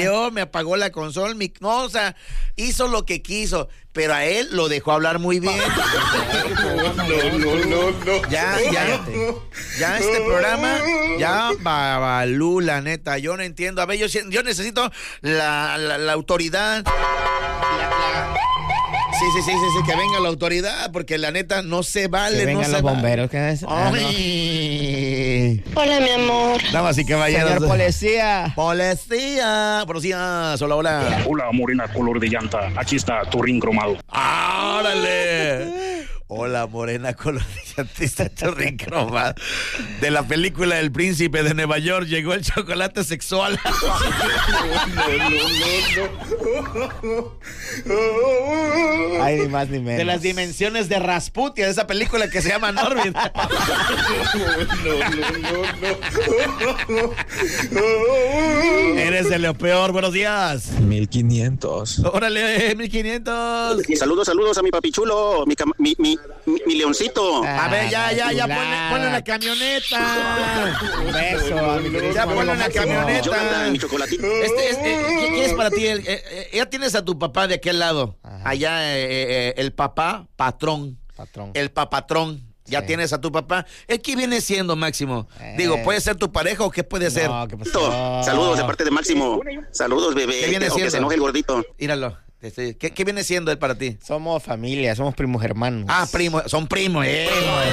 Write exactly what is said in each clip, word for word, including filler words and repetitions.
peleó, me apagó la consola, mi, no, o sea, hizo lo que quiso, pero a él lo dejó hablar muy bien. No, no, no, no. Ya, ya, ya este programa, ya babalú, la neta, yo no entiendo. A ver, yo, yo necesito la, la, la autoridad. La, la... Sí, sí, sí, sí, sí, que venga la autoridad, porque la neta no se vale. Que vengan no se los vale. bomberos. ¿Qué es? Ah, no. Hola, mi amor. Damas y caballeros. Señor policía. Policía. Buenos días. Hola, hola. Hola, morena color de llanta. Aquí está tu ring cromado. ¡Árale! Hola, morena color de llanta, tu ring cromado. De la película El Príncipe de Nueva York llegó el chocolate sexual. Ay, ni más ni menos. De las dimensiones de Rasputia, de esa película que se llama Norbit. Eres de lo peor. Buenos días. mil quinientos. Órale, mil quinientos. Saludos, saludos a mi papi chulo, mi, cam- mi, mi, mi, mi leoncito. A ver, ya, ya, ya, chulada. ponle, ponle la camioneta. Un beso a mi querido Ya ponle amigo una Máximo. camioneta. Jonathan, mi chocolatito. Este, este, ¿qué, qué es para ti? El- eh, eh, ya tienes a tu papá de aquel lado. Ajá. Allá, eh, eh, el papá patrón. Patrón. El papatrón. Ya Sí. tienes a tu papá. ¿El qué viene siendo, Máximo? Eh. Digo, ¿puede ser tu pareja o qué puede ser? No, ¿qué pasó? Saludos de parte de Máximo. Saludos, ¿Qué bebé. viene O que siendo? se enoje el gordito. Míralo. Este, ¿Qué, ¿Qué viene siendo él para ti? Somos familia, somos primos hermanos. Ah, primo, son primos, eh.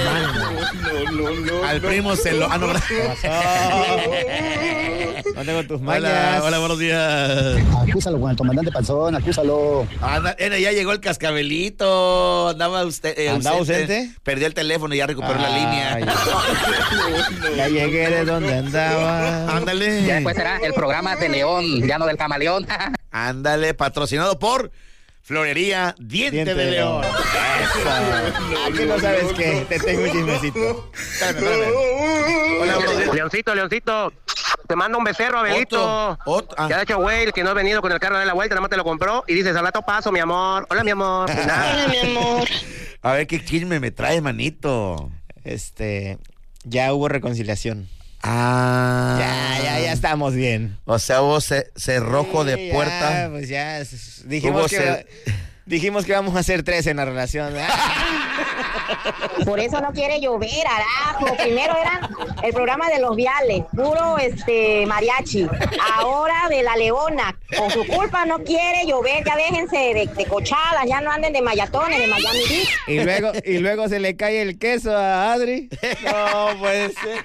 Al primo se lo. Ah, no, ¿verdad? ¿Qué pasó? No tengo tus Hola, mañas. hola, buenos días. Acúsalo con el comandante Panzón, acúsalo. Anda, eh, ya llegó el cascabelito. Andaba usted. eh, ¿Andaba ausente? Perdió el teléfono y ya recuperó la Ah, línea. Ya. Ya llegué de donde andaba. Ándale. Ya después será el programa de León, ya no del camaleón. Ándale, patrocinado por Florería Diente, Diente de de León. León. Eso. Aquí no sabes qué. Te tengo un chismecito. Espérame, espérame. Hola, buenos días. Leoncito, Leoncito, te mando un becerro, Abelito. Otto, Otto, ah. Ya de hecho, güey, el que no ha venido con el carro de la vuelta, nada más te lo compró y dices, al rato paso, mi amor. Hola, mi amor. Nada. Hola, mi amor. A ver qué chisme me trae, manito. Este. Ya hubo reconciliación. Ah. Ya, ya, ya estamos bien. O sea, hubo ce- cerrojo Sí, de ya, puerta. pues ya. s- Dijimos Hubo que. cer- Dijimos que vamos a hacer tres en la relación. Por eso no quiere llover, arajo. Primero era el programa de los viales, puro este mariachi. Ahora de la Leona. Por su culpa no quiere llover, ya déjense de, de cochadas, ya no anden de mayatones, de Miami Beach. Y luego, y luego se le cae el queso a Adri. No puede ser.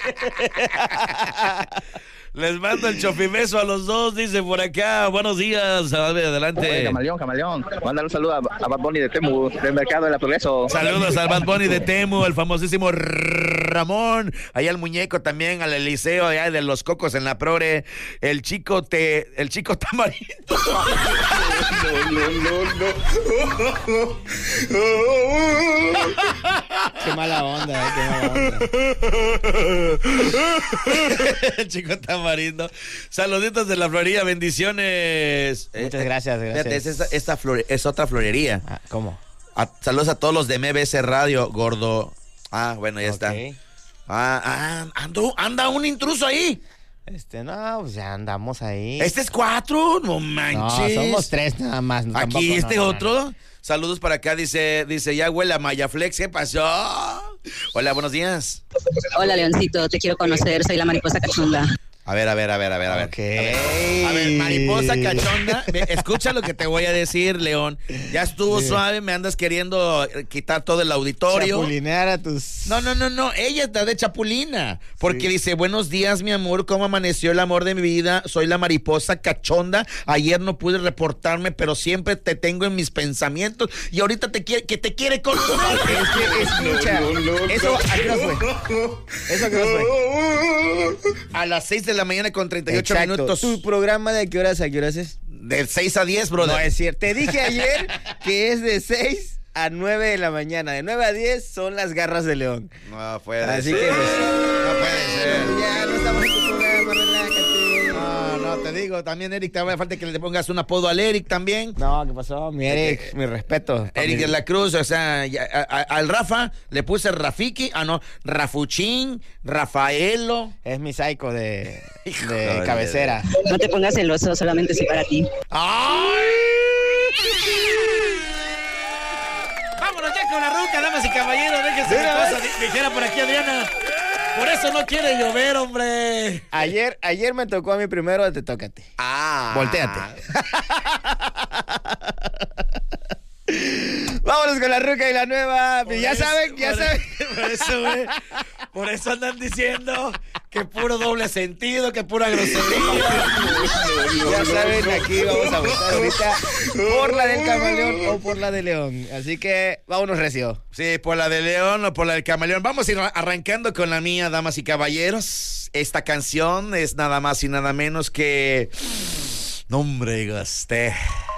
Les mando el chofibeso a los dos, dice por acá. Buenos días, a ver, adelante. Oye, camaleón, camaleón. Mándale un saludo a, a Bad Bunny de Temu, del mercado de la Progreso. Saludos al Bad Bunny de Temu, el famosísimo Ramón, allá el muñeco también, al Eliseo allá de los Cocos en la Progre, el chico te, el chico tamarindo. No, no, no, no. Qué mala onda, eh, qué mala onda. El chico tamarindo. Saluditos de la florería, bendiciones. Muchas gracias, gracias. Fíjate, es, esta, esta flore- es otra florería. Ah, ¿cómo? A- saludos a todos los de M B S Radio, gordo. Ah, bueno, ya está. Ok. Ah, ah, ando- anda un intruso ahí. Este, no, pues ya andamos ahí. Este es cuatro, no No, manches. somos tres nada más. no, Aquí tampoco, este no, no, otro. no. Saludos para acá, dice, dice, ya huele a Mayaflex, ¿qué pasó? Hola, buenos días. Hola, Leoncito, te quiero conocer, soy la mariposa cachonda. A ver, a ver, a ver, a ver, a ver. Ok. A ver, a ver, mariposa cachonda, ve, escucha lo que te voy a decir, León. Ya estuvo Sí. suave, me andas queriendo quitar todo el auditorio. Chapulinear a tus... No, no, no, no, ella está de chapulina, porque Sí. dice, buenos días, mi amor, ¿cómo amaneció el amor de mi vida? Soy la mariposa cachonda, ayer no pude reportarme, pero siempre te tengo en mis pensamientos y ahorita te quiere, que te quiere conocer. Es que, escucha, No, no, no, eso, no. ¿a qué hora fue? ¿Eso a qué hora fue? A las seis de la mañana con treinta y ocho Exacto. minutos. ¿Tu programa de qué horas a qué horas es? De seis a diez, brother. No es cierto. Te dije ayer que es de seis a nueve de la mañana. De nueve a diez son las garras de León. No puede Así ser. que, pues, No puede ser. ya no estamos en tu programa, relájate. No, no, te digo, también Eric, te va falta que le pongas un apodo al Eric también. No, ¿qué pasó? Mi Eric, mi respeto. Eric de la Cruz, o sea, ya, a, a, al Rafa le puse Rafiki, ah no, Rafuchín, Rafaelo. Es mi psycho de, de cabecera. No te pongas celoso, solamente soy para ti. ¡Ay! Vámonos ya con la ruca, damas y caballeros, déjense de cosas, dijera por aquí Adriana. Por eso no quiere llover, hombre. Ayer, ayer me tocó a mí primero, te toca a ti. Ah. Voltéate. Vámonos con la ruca y la nueva. Por ya eso, saben, ya por saben. Por eso, güey. Por eso andan diciendo que puro doble sentido, que pura grosería. Ya saben, aquí vamos a votar ahorita por la del camaleón o por la de León. Así que vámonos recio. Sí, por la de León o por la del camaleón. Vamos a ir arrancando con la mía, damas y caballeros. Esta canción es nada más y nada menos que... Nombre, gasté.